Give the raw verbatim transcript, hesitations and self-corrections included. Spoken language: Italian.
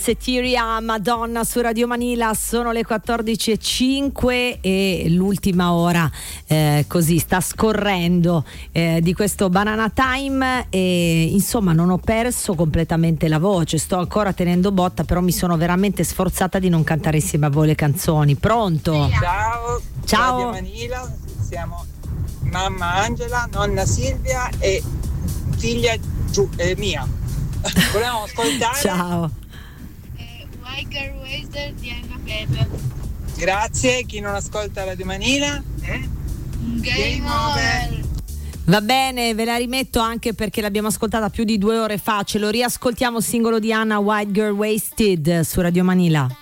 Setiria Madonna su Radio Manila, sono le quattordici e cinque e l'ultima ora eh, così sta scorrendo eh, di questo Banana Time e insomma non ho perso completamente la voce, sto ancora tenendo botta, però mi sono veramente sforzata di non cantare insieme a voi le canzoni. Pronto? Ciao, Ciao. Radio Manila, siamo mamma Angela, nonna Silvia e figlia Giu- eh, mia. Volevamo ascoltare. Ciao. White Girl Wasted di Anna Pepe. Grazie, chi non ascolta Radio Manila eh? Game over. Va bene, ve la rimetto anche perché l'abbiamo ascoltata più di due ore fa. Ce lo riascoltiamo, singolo di Anna, White Girl Wasted su Radio Manila.